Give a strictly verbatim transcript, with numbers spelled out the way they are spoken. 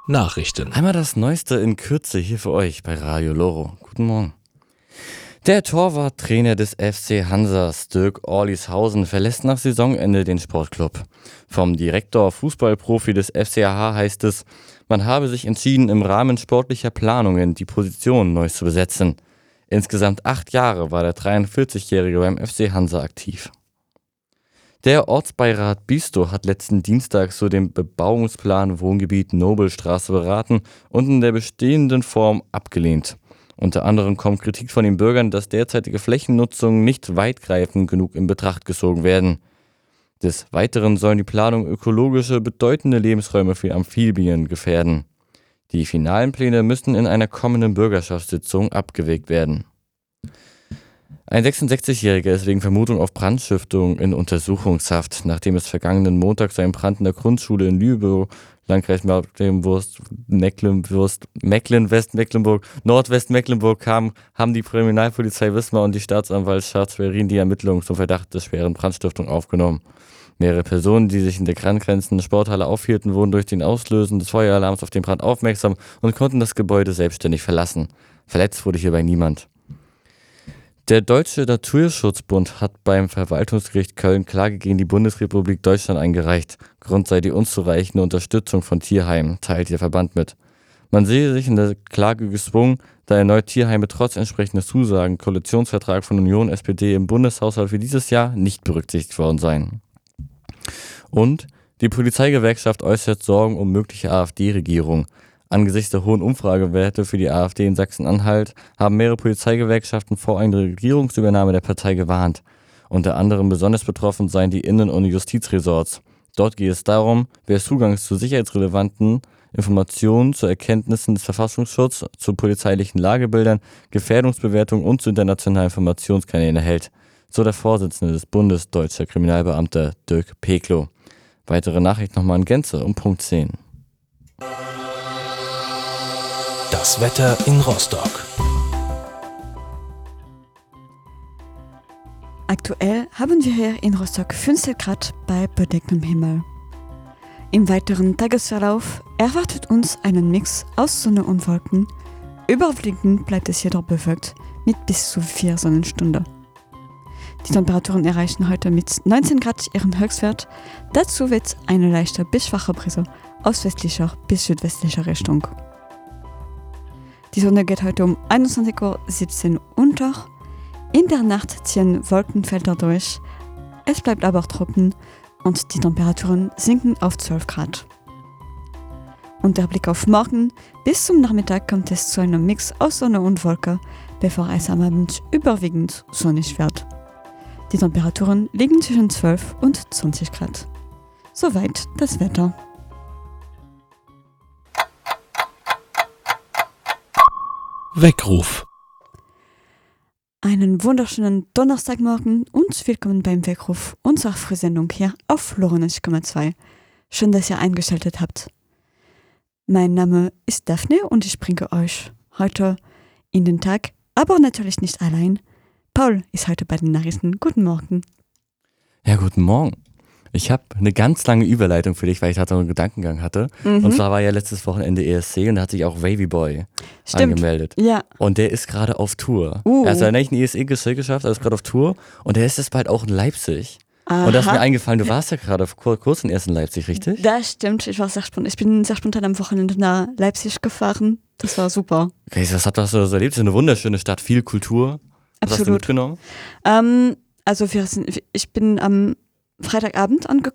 Nachrichten. Einmal das Neueste in Kürze hier für euch bei Radio Loro. Guten Morgen. Der Torwarttrainer des F C Hansa, Dirk Orlishausen, verlässt nach Saisonende den Sportclub. Vom Direktor Fußballprofi des F C H heißt es, man habe sich entschieden, im Rahmen sportlicher Planungen die Position neu zu besetzen. Insgesamt acht Jahre war der dreiundvierzigjährige beim F C Hansa aktiv. Der Ortsbeirat Bistow hat letzten Dienstag zu dem Bebauungsplan Wohngebiet Nobelstraße beraten und in der bestehenden Form abgelehnt. Unter anderem kommt Kritik von den Bürgern, dass derzeitige Flächennutzungen nicht weitgreifend genug in Betracht gezogen werden. Des Weiteren sollen die Planungen ökologische, bedeutende Lebensräume für Amphibien gefährden. Die finalen Pläne müssen in einer kommenden Bürgerschaftssitzung abgewägt werden. Ein sechsundsechzigjähriger ist wegen Vermutung auf Brandstiftung in Untersuchungshaft, nachdem es vergangenen Montag zu einem Brand in der Grundschule in Lübeck, Landkreis Mecklenburg, Mecklenburg, Mecklen-West-Mecklenburg, Nordwestmecklenburg kam, haben die Kriminalpolizei Wismar und die Staatsanwaltschaft Schwerin die Ermittlungen zum Verdacht der schweren Brandstiftung aufgenommen. Mehrere Personen, die sich in der angrenzenden Sporthalle aufhielten, wurden durch den Auslösen des Feueralarms auf den Brand aufmerksam und konnten das Gebäude selbstständig verlassen. Verletzt wurde hierbei niemand. Der Deutsche Naturschutzbund hat beim Verwaltungsgericht Köln Klage gegen die Bundesrepublik Deutschland eingereicht. Grund sei die unzureichende Unterstützung von Tierheimen, teilt der Verband mit. Man sehe sich in der Klage gezwungen, da erneut Tierheime trotz entsprechender Zusagen Koalitionsvertrag von Union S P D im Bundeshaushalt für dieses Jahr nicht berücksichtigt worden seien. Und die Polizeigewerkschaft äußert Sorgen um mögliche AfD-Regierung. Angesichts der hohen Umfragewerte für die AfD in Sachsen-Anhalt haben mehrere Polizeigewerkschaften vor einer Regierungsübernahme der Partei gewarnt. Unter anderem besonders betroffen seien die Innen- und Justizresorts. Dort geht es darum, wer Zugang zu sicherheitsrelevanten Informationen, zu Erkenntnissen des Verfassungsschutzes, zu polizeilichen Lagebildern, Gefährdungsbewertungen und zu internationalen Informationskanälen erhält. So der Vorsitzende des Bundes Deutscher Kriminalbeamter Dirk Peklo. Weitere Nachrichten nochmal in Gänze um Punkt zehn. Das Wetter in Rostock. Aktuell haben wir hier in Rostock fünfzehn Grad bei bedecktem Himmel. Im weiteren Tagesverlauf erwartet uns einen Mix aus Sonne und Wolken. Überwiegend bleibt es jedoch bewölkt mit bis zu vier Sonnenstunden. Die Temperaturen erreichen heute mit neunzehn Grad ihren Höchstwert. Dazu weht eine leichte bis schwache Brise aus westlicher bis südwestlicher Richtung. Die Sonne geht heute um einundzwanzig Uhr siebzehn unter. In der Nacht ziehen Wolkenfelder durch. Es bleibt aber trocken und die Temperaturen sinken auf zwölf Grad. Und der Blick auf morgen. Bis zum Nachmittag kommt es zu einem Mix aus Sonne und Wolke, bevor es am Abend überwiegend sonnig wird. Die Temperaturen liegen zwischen zwölf und zwanzig Grad. Soweit das Wetter. Weckruf. Einen wunderschönen Donnerstagmorgen und willkommen beim Weckruf unserer Frühsendung hier auf Loro neunzig Komma zwei. Schön, dass ihr eingeschaltet habt. Mein Name ist Daphne und ich bringe euch heute in den Tag, aber natürlich nicht allein. Paul ist heute bei den Nachrichten. Guten Morgen. Ja, guten Morgen. Ich habe eine ganz lange Überleitung für dich, weil ich da so einen Gedankengang hatte. Mhm. Und zwar war ja letztes Wochenende E S C und da hat sich auch Wavy Boy Stimmt. angemeldet. Ja. Und der ist gerade auf Tour. Uh. Er hat nicht ein E S C geschafft, er ist gerade auf Tour. Und der ist jetzt bald auch in Leipzig. Aha. Und da ist mir eingefallen, du warst ja gerade vor kurzem erst in Leipzig, richtig? Das stimmt, ich war sehr spontan. Ich bin sehr spontan am Wochenende nach Leipzig gefahren. Das war super. Okay, was hast du so erlebt? Es ist eine wunderschöne Stadt, viel Kultur. Was Absolut. hast du mitgenommen? Ähm, also wir sind, ich bin am Freitagabend angekommen.